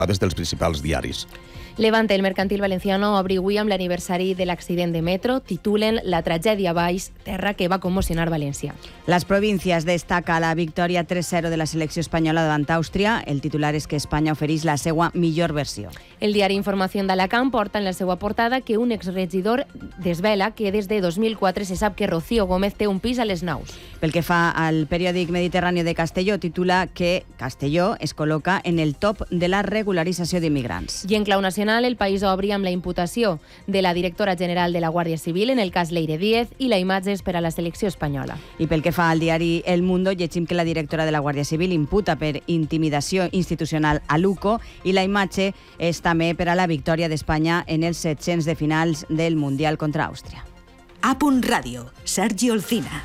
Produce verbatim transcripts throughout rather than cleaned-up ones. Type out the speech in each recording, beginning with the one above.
dels principals diaris. Levante, el mercantil valenciano, obri avui amb l'aniversari de l'accident de metro. Titulen La tragèdia baix, terra que va commocionar València. Las provincias destaca la victòria tres cero de la selecció espanyola davant Àustria. El titular és que Espanya ofereix la seva millor versió. El diari Informació d'Alacant porta en la seva portada que un exregidor desvela que des de dos mil quatre se sap que Rocío Gómez té un pis a les Naus. Pel que fa al periòdic Mediterrani de Castelló, titula que Castelló es col·loca en el top de la regularització d'immigrants. I en clau nacional, El País obri amb la imputació de la directora general de la Guàrdia Civil en el cas Leire Díez i la imatge és per a la selecció espanyola. I pel que fa al diari El Mundo, llegim que la directora de la Guàrdia Civil imputa per intimidació institucional a Luco i la imatge és també per a la victòria d'Espanya en els set-cents de finals del Mundial contra Àustria. A Punt Ràdio, Sergi Olcina.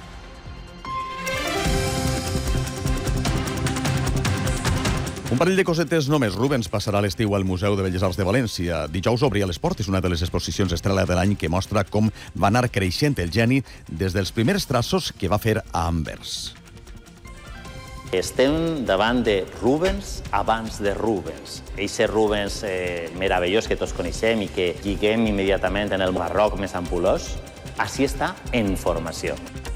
Un parell de cosetes només. Rubens passarà l'estiu al Museu de Belles Arts de València. Dijous obria les portes una de les exposicions estrella de l'any que mostra com va anar creixent el geni des dels primers traços que va fer a Anvers. Estem davant de Rubens abans de Rubens. Eixe Rubens eh, meravellós que tots coneixem i que lliguem immediatament en el barroc més ampulós, així està en formació.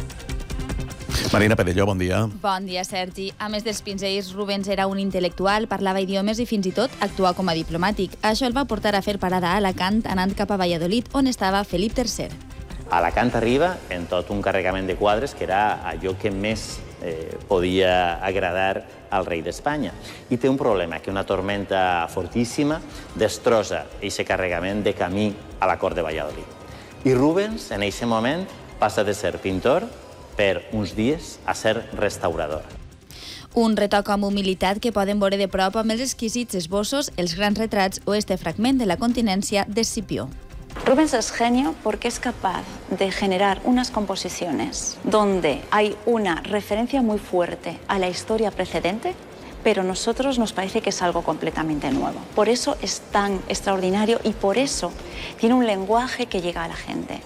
Marina Pedelló, bon dia. Bon dia, Sergi. A més dels pinzells, Rubens era un intel·lectual, parlava idiomes i fins i tot actuava com a diplomàtic. Això el va portar a fer parada a Alacant, anant cap a Valladolid, on estava Felip tercer. Alacant arriba en tot un carregament de quadres que era allò que més eh, podia agradar al rei d'Espanya. I té un problema, que una tormenta fortíssima destrossa aquest carregament de camí a la cort de Valladolid. I Rubens, en aquest moment, passa de ser pintor per uns dies a ser restaurador. Un retoc amb humilitat que poden veure de prop amb els exquisits esbossos, els grans retrats o este fragment de la continència d'Escipió. Rubens es genio porque es capaz de generar unas composiciones donde hay una referencia muy fuerte a la historia precedente, pero a nosotros nos parece que es algo completamente nuevo. Por eso es tan extraordinario y por eso tiene un lenguaje que llega a la gente.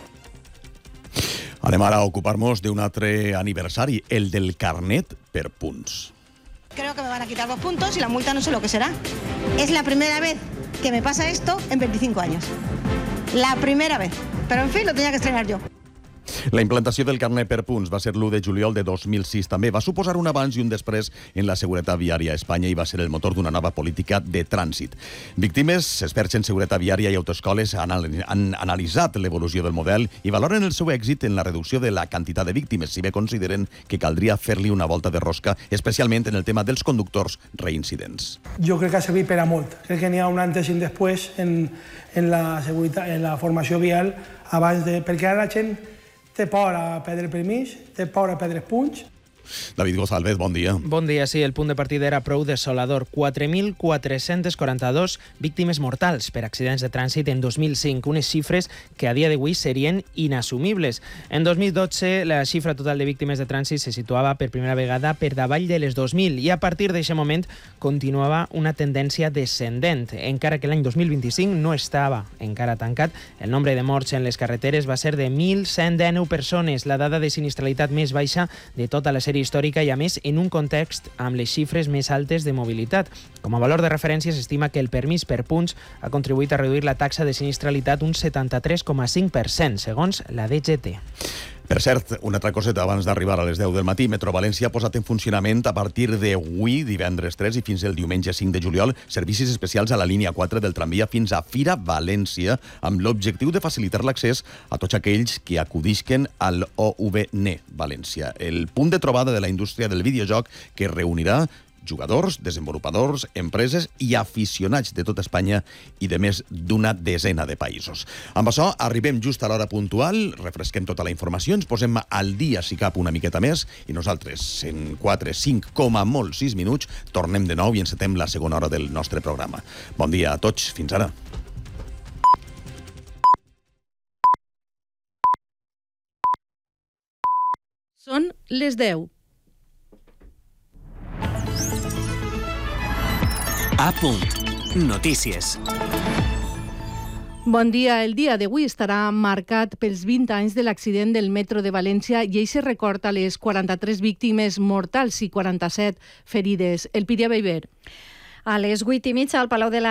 Anem ara a ocupar-nos d'un altre aniversari, el del carnet per punts. Creo que me van a quitar dos puntos y la multa no sé lo que será. Es la primera vez que me pasa esto en veinticinco años. La primera vez. Pero en fin, lo tenía que estrenar yo. La implantació del carnet per punts va ser l'u de juliol de dos mil sis. També va suposar un abans i un després en la seguretat viària a Espanya i va ser el motor d'una nova política de trànsit. Víctimes, experts en seguretat viària i autoescoles han, han analitzat l'evolució del model i valoren el seu èxit en la reducció de la quantitat de víctimes, si bé consideren que caldria fer-li una volta de rosca, especialment en el tema dels conductors reincidents. Jo crec que ha servit per a molt. Crec que n'hi ha un antes i un després en, en, la seguretat, en la formació vial abans de... Perquè ara la gent té por a perdre el permís, té por a perdre els punts. David González, bon dia. Bon dia, sí, el punt de partida era prou desolador. quatre mil quatre-cents quaranta-dos víctimes mortals per accidents de trànsit en dos mil cinc, unes xifres que a dia d'avui serien inassumibles. En dos mil dotze, la xifra total de víctimes de trànsit se situava per primera vegada per davall de les dos mil i a partir d'aquest moment continuava una tendència descendent. Encara que l'any dos mil vint-i-cinc no estava encara tancat, el nombre de morts en les carreteres va ser de mil cent dinou persones, la dada de sinistralitat més baixa de tota la sèrie històrica i, a més, en un context amb les xifres més altes de mobilitat. Com a valor de referència, s'estima que el permís per punts ha contribuït a reduir la taxa de sinistralitat un setanta-tres coma cinc per cent, segons la D G T. Per cert, una altra coseta abans d'arribar a les deu del matí. Metro València ha posat en funcionament a partir d'avui, divendres tres i fins el diumenge cinc de juliol, servicis especials a la línia quatre del tramvia fins a Fira València, amb l'objectiu de facilitar l'accés a tots aquells que acudisquen al O V N València, el punt de trobada de la indústria del videojoc que reunirà jugadors, desenvolupadors, empreses i aficionats de tota Espanya i de més d'una desena de països. Amb això arribem just a l'hora puntual, refresquem tota la informació, ens posem al dia si cap una miqueta més i nosaltres en quatre, cinc, com a molt sis minuts tornem de nou i encetem la segona hora del nostre programa. Bon dia a tots, fins ara. Són les deu. A punt. Notícies. Bon dia. El dia d'avui estarà marcat pels vint anys de l'accident del metro de València i ell se recorda les quaranta-tres víctimes mortals i quaranta-set ferides. El Piria Beiber. A les vuit i mitja al Palau de la